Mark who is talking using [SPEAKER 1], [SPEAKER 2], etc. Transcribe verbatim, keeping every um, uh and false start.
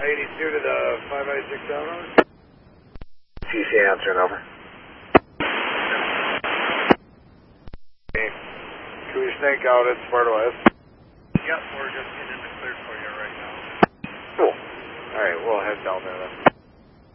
[SPEAKER 1] eighty-two to the five eighty-six Avenue.
[SPEAKER 2] C C answering over.
[SPEAKER 1] Can we snake out at Sparta West?
[SPEAKER 3] Yep, we're just getting the clear for you right now.
[SPEAKER 1] Cool. Alright, we'll head down there then.